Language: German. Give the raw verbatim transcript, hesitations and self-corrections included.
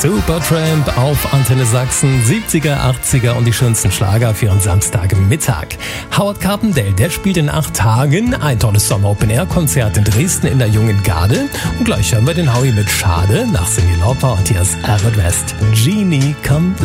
Supertramp auf Antenne Sachsen, siebziger, achtziger und die schönsten Schlager für einen Samstagmittag. Howard Carpendale, der spielt in acht Tagen ein tolles Sommer-Open-Air-Konzert in Dresden in der Jungen Garde. Und gleich hören wir den Howie mit Schade nach Cyndi Lauper und hier ist Albert West. Genie, come